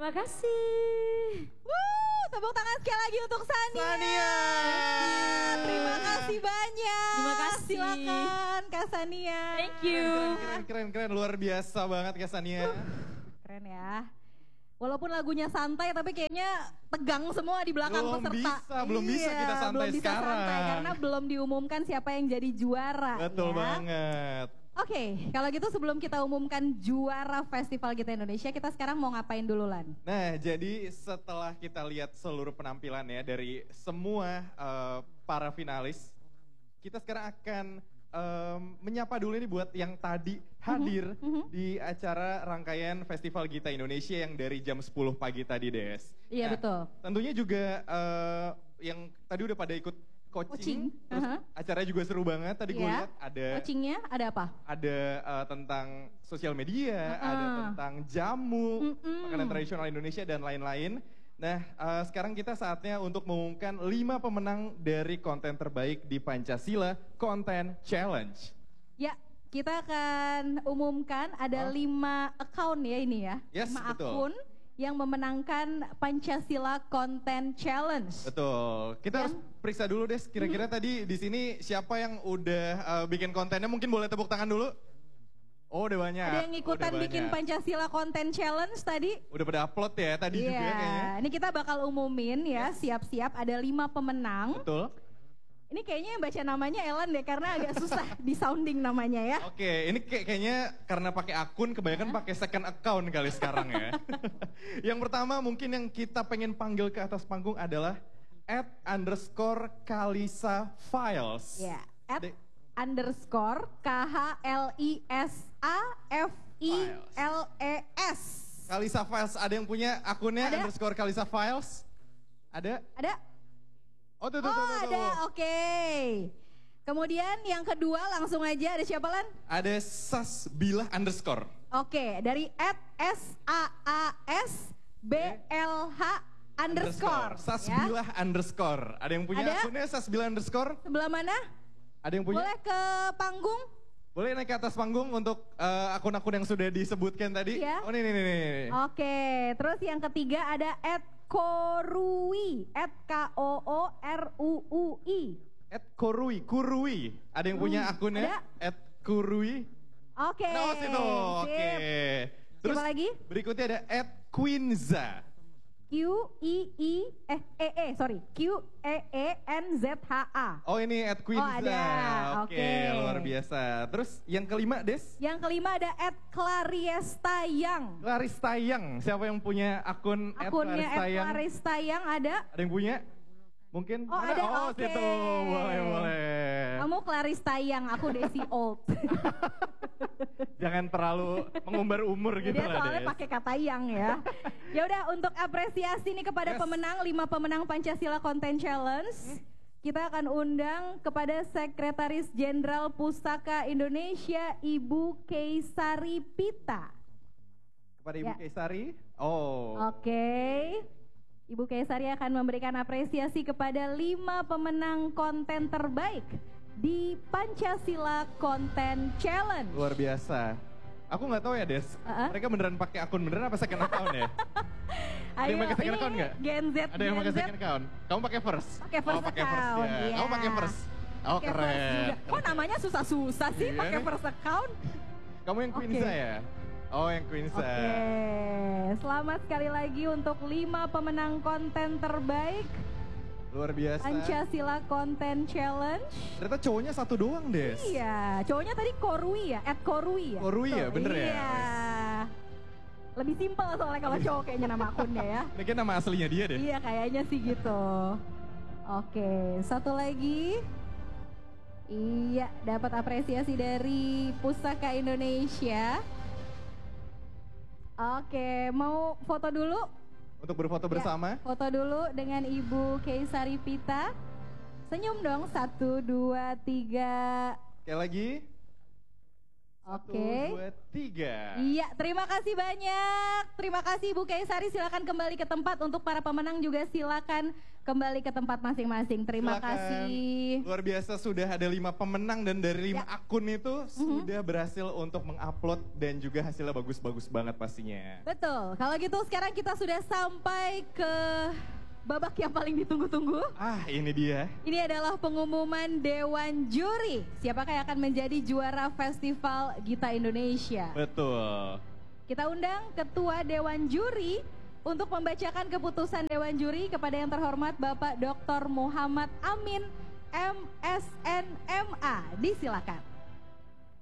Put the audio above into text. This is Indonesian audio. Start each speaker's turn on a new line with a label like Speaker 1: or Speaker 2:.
Speaker 1: Terima kasih.
Speaker 2: Tepuk tangan sekali lagi untuk Sania.
Speaker 3: Sania.
Speaker 2: Terima kasih banyak.
Speaker 1: Terima kasih.
Speaker 2: Silakan Kak Sania.
Speaker 1: Thank you.
Speaker 3: Keren, luar biasa banget Kak Sania.
Speaker 2: Keren ya. Walaupun lagunya santai tapi kayaknya tegang semua di belakang peserta.
Speaker 3: Belum bisa kita santai
Speaker 2: belum bisa
Speaker 3: sekarang.
Speaker 2: Santai, karena belum diumumkan siapa yang jadi juara.
Speaker 3: Betul
Speaker 2: ya.
Speaker 3: banget.
Speaker 2: Oke, kalau gitu sebelum kita umumkan juara Festival Gita Indonesia, kita sekarang mau ngapain dulu, Lan?
Speaker 3: Nah, jadi setelah kita lihat seluruh penampilan ya dari semua para finalis, kita sekarang akan menyapa dulu ini buat yang tadi hadir di acara rangkaian Festival Gita Indonesia yang dari jam 10 pagi tadi, Des.
Speaker 2: Iya,
Speaker 3: Nah,
Speaker 2: betul.
Speaker 3: Tentunya juga yang tadi udah pada ikut coaching. Terus acaranya juga seru banget. Tadi gue lihat ada
Speaker 2: coachingnya ada apa?
Speaker 3: Ada tentang sosial media, ada tentang jamu, makanan tradisional Indonesia dan lain-lain. Nah, sekarang kita saatnya untuk mengumumkan 5 pemenang dari konten terbaik di Pancasila Content Challenge.
Speaker 2: Ya, kita akan umumkan ada 5 account ya ini ya.
Speaker 3: Yes,
Speaker 2: 5
Speaker 3: betul.
Speaker 2: akun yang memenangkan Pancasila Content Challenge.
Speaker 3: Betul. Kita harus periksa dulu Des, kira-kira tadi di sini siapa yang udah bikin kontennya, mungkin boleh tepuk tangan dulu. Oh, udah banyak.
Speaker 2: Ada yang ikutan bikin Pancasila Content Challenge tadi?
Speaker 3: Udah pada upload ya tadi juga kayaknya.
Speaker 2: Ini kita bakal umumin ya, siap-siap ada 5 pemenang.
Speaker 3: Betul.
Speaker 2: Ini kayaknya yang baca namanya Elan deh, karena agak susah di sounding namanya ya.
Speaker 3: Oke, ini kayaknya karena pakai akun, kebanyakan pakai second account kali sekarang ya. Yang pertama mungkin yang kita pengen panggil ke atas panggung adalah @_Kalisa Files.
Speaker 2: Ya, @_KalisaFiles.
Speaker 3: Kalisa Files, ada yang punya akunnya _Kalisa Files? Ada?
Speaker 2: Ada?
Speaker 3: Oh, tuh.
Speaker 2: Ada, oke. Kemudian yang kedua langsung aja, ada siapa Lan?
Speaker 3: Ada Sasbilah_.
Speaker 2: Oke, dari @SAASBLH_.
Speaker 3: Sasbilah_. Ada yang punya akunnya Sasbilah_?
Speaker 2: Sebelah mana?
Speaker 3: Ada yang punya?
Speaker 2: Boleh ke panggung?
Speaker 3: Boleh naik ke atas panggung untuk akun-akun yang sudah disebutkan tadi?
Speaker 2: Iya.
Speaker 3: Oh, nih.
Speaker 2: Oke, terus yang ketiga ada @Korui, KOORUUI.
Speaker 3: @Kurui. Ada yang punya akunnya? @Kurui.
Speaker 2: Oke.
Speaker 3: Nah, situ. Oke. Terus
Speaker 2: siapa lagi?
Speaker 3: Berikutnya ada @Queenza.
Speaker 2: QEENZHA.
Speaker 3: Oh, ini @Queenza.
Speaker 2: Oh, ada.
Speaker 3: Oke, luar biasa. Terus yang kelima, Des?
Speaker 2: Yang kelima ada @Clariestayang.
Speaker 3: Claristayang. Siapa yang punya akun
Speaker 2: Akunnya @Claristayang ada?
Speaker 3: Ada yang punya? Mungkin?
Speaker 2: Oh, ada.
Speaker 3: Oh,
Speaker 2: Oke.
Speaker 3: situ. Boleh.
Speaker 2: Kamu Claristayang, aku Desi Old.
Speaker 3: Jangan terlalu mengumbar umur gitu
Speaker 2: Dia
Speaker 3: lah,
Speaker 2: soalnya
Speaker 3: Des.
Speaker 2: pakai kata yang ya. Ya udah, untuk apresiasi nih kepada pemenang 5 pemenang Pancasila Content Challenge. Kita akan undang kepada Sekretaris Jenderal Pustaka Indonesia Ibu Keisari Pita.
Speaker 3: Kepada Ibu Keisari. Oh.
Speaker 2: Oke. Ibu Keisari akan memberikan apresiasi kepada 5 pemenang konten terbaik di Pancasila Content Challenge.
Speaker 3: Luar biasa. Aku nggak tahu ya, Des. Mereka beneran pakai akun beneran apa second account ya? Ada yang pakai second account nggak?
Speaker 2: Gen Z.
Speaker 3: Ada yang pakai second account? Kamu pakai first?
Speaker 2: Pakai first
Speaker 3: pakai
Speaker 2: account.
Speaker 3: first ya.
Speaker 2: Iya.
Speaker 3: Kamu pakai first? Oh,
Speaker 2: Pakai first
Speaker 3: keren.
Speaker 2: juga. Kok namanya susah-susah sih
Speaker 3: Iya
Speaker 2: pakai
Speaker 3: nih.
Speaker 2: first account?
Speaker 3: Kamu yang Queenza ya? Oh, yang Queenza.
Speaker 2: Oke, selamat sekali lagi untuk 5 pemenang konten terbaik
Speaker 3: Luar biasa.
Speaker 2: Pancasila Content Challenge.
Speaker 3: Ternyata cowoknya satu doang, Des.
Speaker 2: Iya, cowoknya tadi Korui ya, @Korui ya.
Speaker 3: Korui ya,
Speaker 2: Tuh,
Speaker 3: bener ya?
Speaker 2: Iya. Lebih simpel soalnya kalau cowok kayaknya nama akunnya ya.
Speaker 3: Ini kan nama aslinya dia deh.
Speaker 2: Iya, kayaknya sih gitu. Oke, satu lagi. Iya, dapat apresiasi dari Pustaka Indonesia. Oke, mau foto dulu?
Speaker 3: Untuk berfoto bersama.
Speaker 2: Foto dulu dengan Ibu Keisari Pita. Senyum dong, 1, 2, 3.
Speaker 3: Kayak lagi.
Speaker 2: Oke.
Speaker 3: 1, 2, 3.
Speaker 2: Iya, terima kasih banyak. Terima kasih Ibu Kaisari, silakan kembali ke tempat. Untuk para pemenang juga silakan kembali ke tempat masing-masing. Terima
Speaker 3: Silakan.
Speaker 2: kasih.
Speaker 3: Luar biasa, sudah ada 5 pemenang dan dari 5 akun itu sudah berhasil untuk mengupload dan juga hasilnya bagus-bagus banget pastinya.
Speaker 2: Betul, kalau gitu sekarang kita sudah sampai ke babak yang paling ditunggu-tunggu.
Speaker 3: Ini dia.
Speaker 2: Ini adalah pengumuman Dewan Juri. Siapakah yang akan menjadi juara Festival Gita Indonesia?
Speaker 3: Betul.
Speaker 2: Kita undang Ketua Dewan Juri untuk membacakan keputusan Dewan Juri kepada yang terhormat Bapak Dr. Muhammad Amin, MSN, MA. Disilakan.